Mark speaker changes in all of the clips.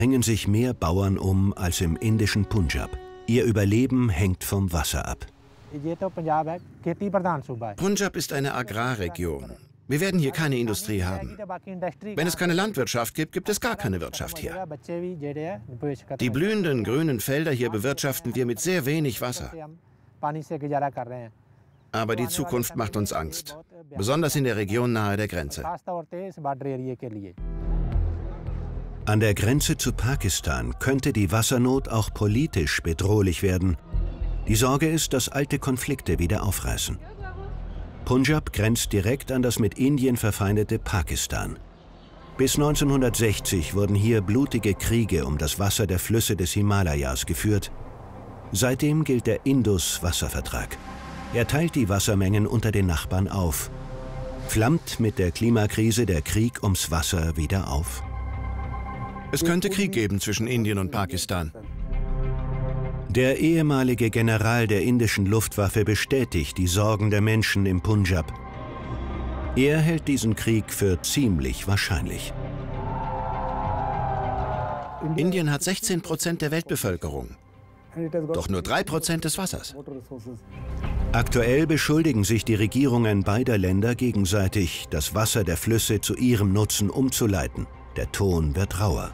Speaker 1: bringen sich mehr Bauern um als im indischen Punjab. Ihr Überleben hängt vom Wasser ab.
Speaker 2: Punjab ist eine Agrarregion. Wir werden hier keine Industrie haben. Wenn es keine Landwirtschaft gibt, gibt es gar keine Wirtschaft hier. Die blühenden grünen Felder hier bewirtschaften wir mit sehr wenig Wasser. Aber die Zukunft macht uns Angst, besonders in der Region nahe der Grenze.
Speaker 1: An der Grenze zu Pakistan könnte die Wassernot auch politisch bedrohlich werden. Die Sorge ist, dass alte Konflikte wieder aufreißen. Punjab grenzt direkt an das mit Indien verfeindete Pakistan. Bis 1960 wurden hier blutige Kriege um das Wasser der Flüsse des Himalayas geführt. Seitdem gilt der Indus-Wasservertrag. Er teilt die Wassermengen unter den Nachbarn auf. Flammt mit der Klimakrise der Krieg ums Wasser wieder auf?
Speaker 2: Es könnte Krieg geben zwischen Indien und Pakistan.
Speaker 1: Der ehemalige General der indischen Luftwaffe bestätigt die Sorgen der Menschen im Punjab. Er hält diesen Krieg für ziemlich wahrscheinlich.
Speaker 2: Indien hat 16% der Weltbevölkerung, doch nur 3% des Wassers.
Speaker 1: Aktuell beschuldigen sich die Regierungen beider Länder gegenseitig, das Wasser der Flüsse zu ihrem Nutzen umzuleiten. Der Ton wird rauer.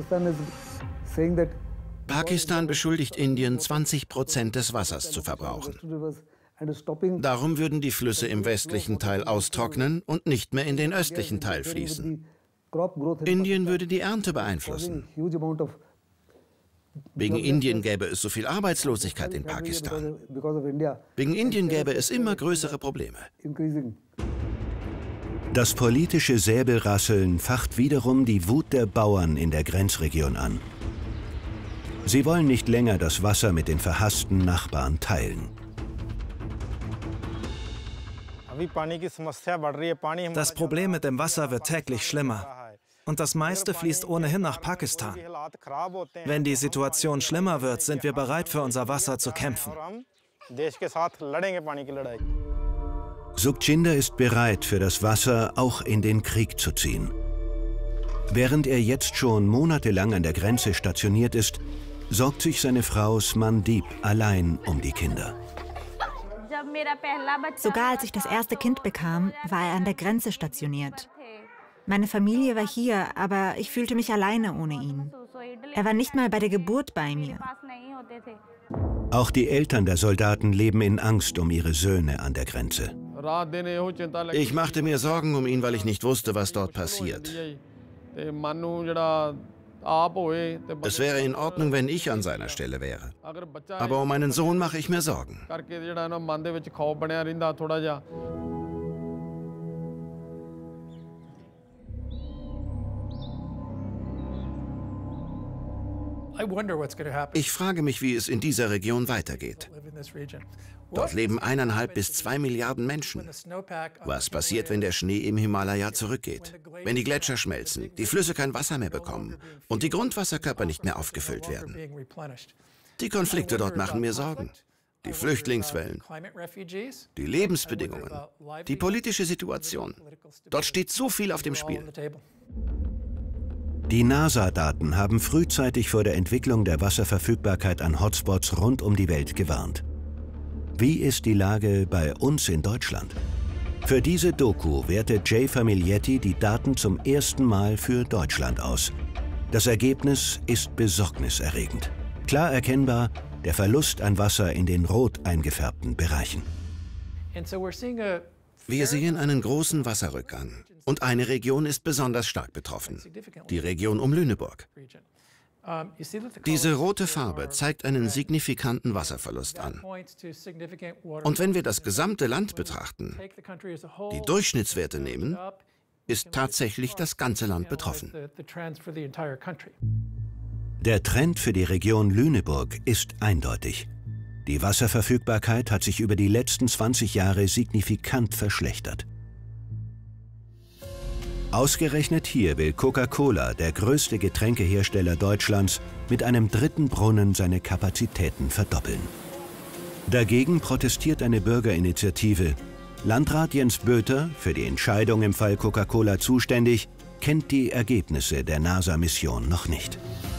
Speaker 2: Pakistan beschuldigt Indien, 20% des Wassers zu verbrauchen. Darum würden die Flüsse im westlichen Teil austrocknen und nicht mehr in den östlichen Teil fließen. Indien würde die Ernte beeinflussen. Wegen Indien gäbe es so viel Arbeitslosigkeit in Pakistan. Wegen Indien gäbe es immer größere Probleme.
Speaker 1: Das politische Säbelrasseln facht wiederum die Wut der Bauern in der Grenzregion an. Sie wollen nicht länger das Wasser mit den verhassten Nachbarn teilen.
Speaker 3: Das Problem mit dem Wasser wird täglich schlimmer. Und das meiste fließt ohnehin nach Pakistan. Wenn die Situation schlimmer wird, sind wir bereit, für unser Wasser zu kämpfen.
Speaker 1: Sukhchinder ist bereit, für das Wasser auch in den Krieg zu ziehen. Während er jetzt schon monatelang an der Grenze stationiert ist, sorgt sich seine Frau Smandeep allein um die Kinder.
Speaker 4: Sogar als ich das erste Kind bekam, war er an der Grenze stationiert. Meine Familie war hier, aber ich fühlte mich alleine ohne ihn. Er war nicht mal bei der Geburt bei mir.
Speaker 1: Auch die Eltern der Soldaten leben in Angst um ihre Söhne an der Grenze.
Speaker 2: Ich machte mir Sorgen um ihn, weil ich nicht wusste, was dort passiert. Es wäre in Ordnung, wenn ich an seiner Stelle wäre. Aber um meinen Sohn mache ich mir Sorgen. Ich frage mich, wie es in dieser Region weitergeht. Dort leben 1,5 bis 2 Milliarden Menschen. Was passiert, wenn der Schnee im Himalaya zurückgeht? Wenn die Gletscher schmelzen, die Flüsse kein Wasser mehr bekommen und die Grundwasserkörper nicht mehr aufgefüllt werden? Die Konflikte dort machen mir Sorgen. Die Flüchtlingswellen, die Lebensbedingungen, die politische Situation. Dort steht so viel auf dem Spiel.
Speaker 1: Die NASA-Daten haben frühzeitig vor der Entwicklung der Wasserverfügbarkeit an Hotspots rund um die Welt gewarnt. Wie ist die Lage bei uns in Deutschland? Für diese Doku wertet Jay Famiglietti die Daten zum ersten Mal für Deutschland aus. Das Ergebnis ist besorgniserregend. Klar erkennbar der Verlust an Wasser in den rot eingefärbten Bereichen.
Speaker 2: Wir sehen einen großen Wasserrückgang. Und eine Region ist besonders stark betroffen, die Region um Lüneburg. Diese rote Farbe zeigt einen signifikanten Wasserverlust an. Und wenn wir das gesamte Land betrachten, die Durchschnittswerte nehmen, ist tatsächlich das ganze Land betroffen.
Speaker 1: Der Trend für die Region Lüneburg ist eindeutig. Die Wasserverfügbarkeit hat sich über die letzten 20 Jahre signifikant verschlechtert. Ausgerechnet hier will Coca-Cola, der größte Getränkehersteller Deutschlands, mit einem dritten Brunnen seine Kapazitäten verdoppeln. Dagegen protestiert eine Bürgerinitiative. Landrat Jens Böter, für die Entscheidung im Fall Coca-Cola zuständig, kennt die Ergebnisse der NASA-Mission noch nicht.